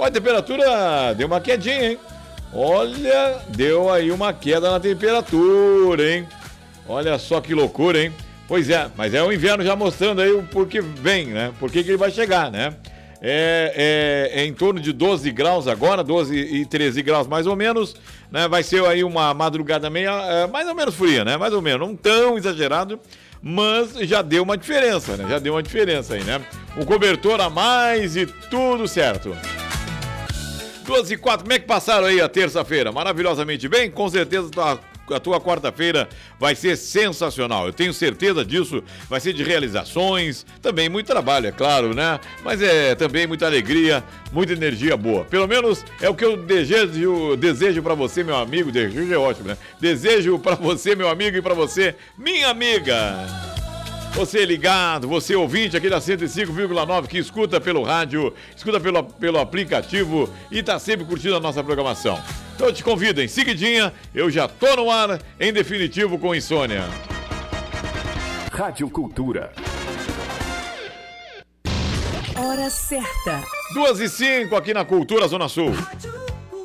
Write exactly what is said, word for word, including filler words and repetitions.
Olha, a temperatura deu uma quedinha, hein? Olha, deu aí uma queda na temperatura, hein? Olha só que loucura, hein? Pois é, mas é o inverno já mostrando aí o porquê vem, né? Por que ele vai chegar, né? É, é, é em torno de doze graus agora, doze e treze graus mais ou menos, né? Vai ser aí uma madrugada meia, é, mais ou menos fria, né? Mais ou menos, não tão exagerado, mas já deu uma diferença, né? Já deu uma diferença aí, né? Um cobertor a mais e tudo certo. doze e quatro, como é que passaram aí a terça-feira? Maravilhosamente bem? Com certeza tá. A tua quarta-feira vai ser sensacional, eu tenho certeza disso, vai ser de realizações, também muito trabalho, é claro, né? Mas é também muita alegria, muita energia boa. Pelo menos é o que eu desejo, desejo para você, meu amigo, desejo é ótimo, né? Desejo para você, meu amigo, e para você, minha amiga. Você ligado, você ouvinte aqui da cento e cinco vírgula nove que escuta pelo rádio, escuta pelo, pelo aplicativo e tá sempre curtindo a nossa programação. Então eu te convido, em seguidinha, eu já tô no ar, em definitivo com Insônia. Rádio Cultura. Hora certa. duas e cinco aqui na Cultura Zona Sul.